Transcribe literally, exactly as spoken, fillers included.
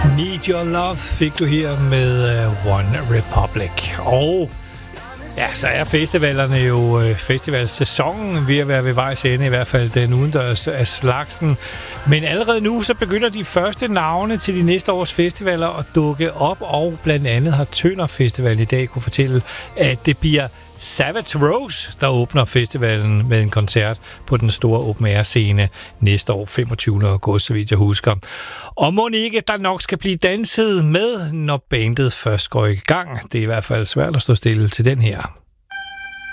Need Your Love fik du her med uh, One Republic. Og ja, så er festivalerne jo uh, festivalsæsonen ved at være ved vejs ende, i hvert fald den udendørs af slagsen. Men allerede nu så begynder de første navne til de næste års festivaler at dukke op, og blandt andet har Tønder Festival i dag kunne fortælle, at det bliver Savage Rose, der åbner festivalen med en koncert på den store open air scene næste år, femogtyvende august, så vidt jeg husker. Og må ikke, der nok skal blive danset med, når bandet først går i gang. Det er i hvert fald svært at stå stille til den her.